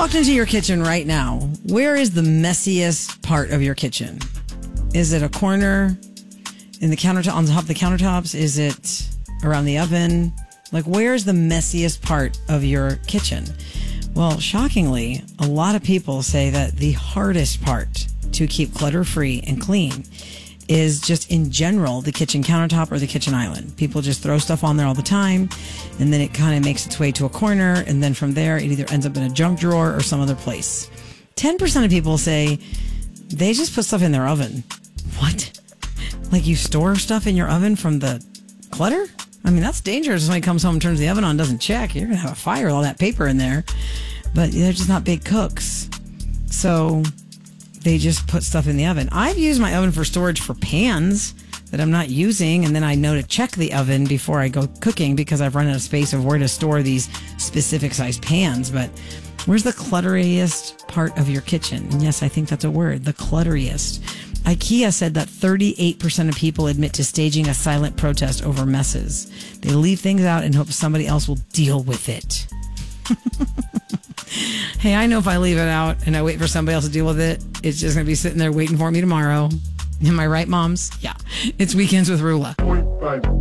walked into your kitchen right now, where is the messiest part of your kitchen? Is it a corner in the countertop, on top of the countertops? Is it around the oven? Like, where's the messiest part of your kitchen? Well, shockingly, a lot of people say that the hardest part to keep clutter-free and clean is just in general the kitchen countertop or the kitchen island. People just throw stuff on there all the time, and then it kind of makes its way to a corner, and then from there it either ends up in a junk drawer or some other place. 10% of people say they just put stuff in their oven. What? Like, you store stuff in your oven from the clutter? I mean, that's dangerous. If somebody comes home, turns the oven on, doesn't check, you're going to have a fire with all that paper in there. But they're just not big cooks. So they just put stuff in the oven. I've used my oven for storage for pans that I'm not using, and then I know to check the oven before I go cooking because I've run out of space of where to store these specific size pans. But where's the clutteriest part of your kitchen? And yes, I think that's a word, the clutteriest. IKEA said that 38% of people admit to staging a silent protest over messes. They leave things out and hope somebody else will deal with it. Hey, I know if I leave it out and I wait for somebody else to deal with it, it's just going to be sitting there waiting for me tomorrow. Am I right, moms? Yeah. It's Weekends with Rula.